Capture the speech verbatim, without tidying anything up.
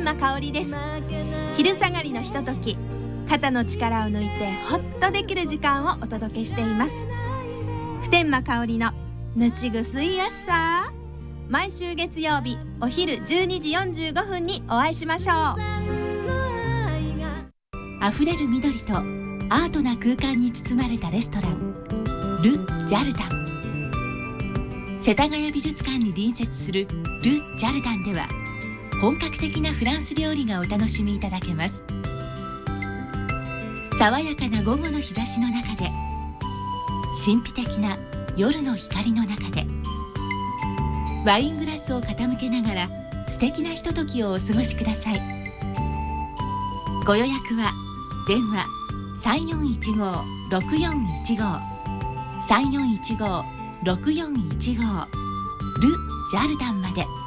間香織です。昼下がりのひととき、肩の力を抜いてほっとできる時間をお届けしています。普天間香織のぬちぐすいやっさ。毎週月曜日お昼じゅうにじよんじゅうごふんにお会いしましょう。 あふれる緑とアートな空間に包まれたレストランル・ジャルダン。世田谷美術館に隣接するル・ジャルダンでは、本格的なフランス料理がお楽しみいただけます。爽やかな午後の日差しの中で、神秘的な夜の光の中で、ワイングラスを傾けながら素敵なひとときをお過ごしください。ご予約は電話 さんよんいちご ろくよんいちご さんよんいちご ろくよんいちご ル・ジャルダンまで。